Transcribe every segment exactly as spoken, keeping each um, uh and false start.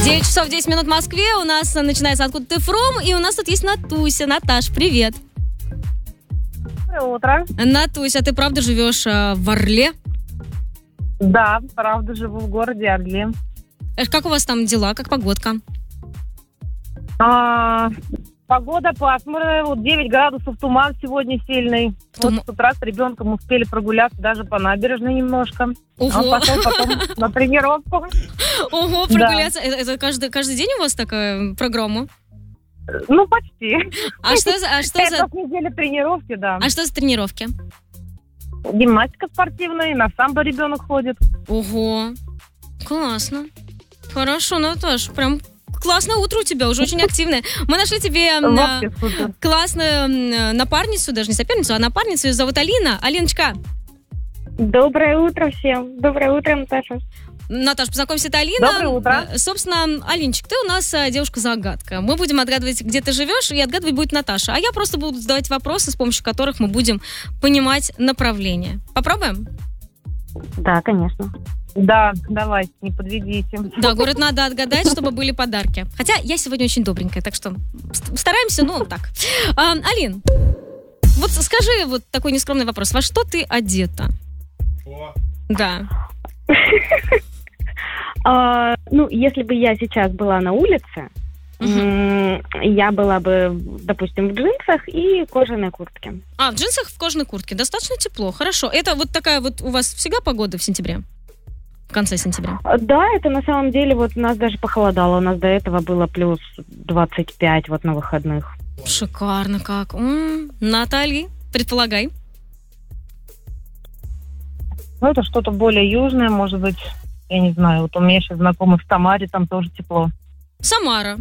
девять часов десять минут в Москве. У нас начинается «Откуда ты фром?» И у нас тут есть Натуся. Наташ, привет. Доброе утро. Натуся, ты правда живешь э, в Орле? Да, правда, живу в городе Орле. Эх, как у вас там дела? Как погодка? А, погода пасмурная, вот девять градусов, туман сегодня сильный. Тум- Вот с утра с ребенком успели прогуляться даже по набережной немножко. Ого. Он пошел потом на тренировку. Ого, прогуляться. Это, это каждый, каждый день у вас такая программа? Ну, почти. А что за, а что Пять за, раз в неделю тренировки, да. а что за тренировки? Гимнастика спортивная, на самбо ребенок ходит. Ого, классно. Хорошо, Наташ, прям классное утро у тебя, уже очень активное. Мы нашли тебе э, Вообще супер. классную э, напарницу, даже не соперницу, а напарницу. Ее зовут Алина. Алиночка, Доброе утро всем. Доброе утро, Наташа. Наташ, познакомься, это Алина. Доброе утро. Э, Собственно, Алинчик, ты у нас э, девушка-загадка. Мы будем отгадывать, где ты живешь, и отгадывать будет Наташа. А я просто буду задавать вопросы, с помощью которых мы будем понимать направление. Попробуем? Да, конечно. Да, давайте, не подведите. Да, город надо отгадать, чтобы были подарки. Хотя я сегодня очень добренькая, так что ст- стараемся, ну, так. А, Алин, вот скажи вот такой нескромный вопрос. Во что ты одета? Да. А, ну, если бы я сейчас была на улице, Мгм. м, я была бы, допустим, в джинсах и кожаной куртке. А, в джинсах, в кожаной куртке. Достаточно тепло. Хорошо. Это вот такая вот у вас всегда погода в сентябре? В конце сентября? А, Да, это на самом деле, вот у нас даже похолодало. У нас до этого было плюс двадцать пять вот на выходных. Шикарно как. М, Наталья, предполагай. Ну, это что-то более южное, может быть, я не знаю. Вот у меня сейчас знакомый в Самаре, там тоже тепло. Самара.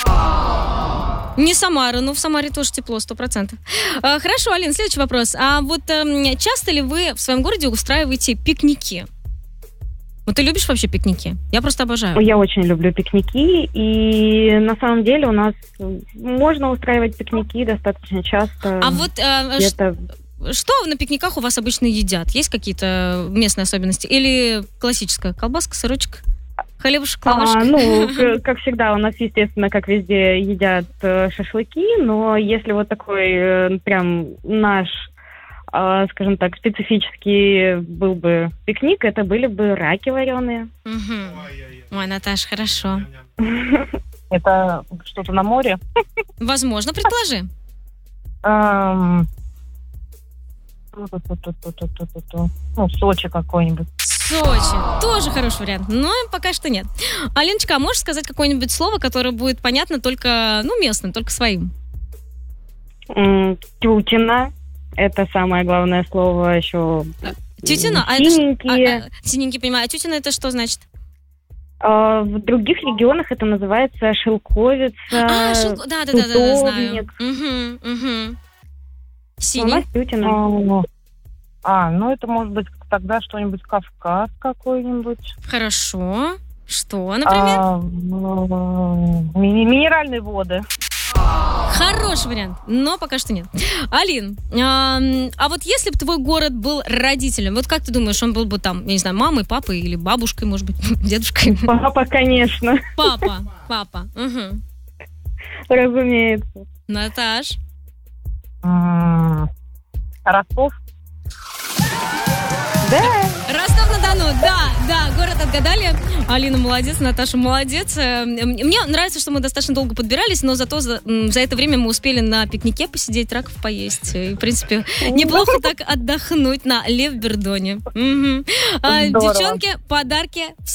Не Самара, но в Самаре тоже тепло, сто процентов. А, Хорошо, Алин, следующий вопрос. А вот эм, часто ли вы в своем городе устраиваете пикники? Вот ты любишь вообще пикники? Я просто обожаю. Я очень люблю пикники, и на самом деле у нас можно устраивать пикники достаточно часто. А вот э, ш- где-то что на пикниках у вас обычно едят? Есть какие-то местные особенности? Или классическая колбаска, сырочек, хлебушек, лавашек? А, ну, к- как всегда, у нас, естественно, как везде, едят э, шашлыки, но если вот такой э, прям наш, э, скажем так, специфический был бы пикник, это были бы раки вареные. Мгм. Ой, Наташ, хорошо. Это что-то на море. Возможно, предположи. Эм, ту-ту-ту-ту-ту-ту-ту-ту. Ну, Сочи какой-нибудь. Сочи. Тоже хороший вариант, но пока что нет. Алиночка, а можешь сказать какое-нибудь слово, которое будет понятно только, ну, местным, только своим? М, Тютина. Это самое главное слово еще. Тютина? А это ш- Синенькие. а, а, синенький, понимаю. А тютина это что значит? А в других регионах это называется шелковица. А, шелко- да, да, да, да, да, знаю. тутовник. Угу, угу. У нас Синий. тютина. А, А, ну это может быть тогда что-нибудь Кавказ какой-нибудь. Хорошо. Что, например? А, м, ми- минеральные воды. Хороший вариант, но пока что нет. Алин, ам, а вот если бы твой город был родителем, вот как ты думаешь, он был бы там, я не знаю, мамой, папой или бабушкой, может быть, дедушкой? Папа, конечно, Папа, папа. Угу. разумеется. Наташ. М, Ростов. Да, Ростов-на-Дону, да, да, город отгадали. Алина молодец, Наташа молодец. Э, Мне нравится, что мы достаточно долго подбирались, но зато за, м, за это время мы успели на пикнике посидеть, раков поесть. И, в принципе, неплохо так отдохнуть на Левбердоне. Мгм. А, Здорово. Девчонки, подарки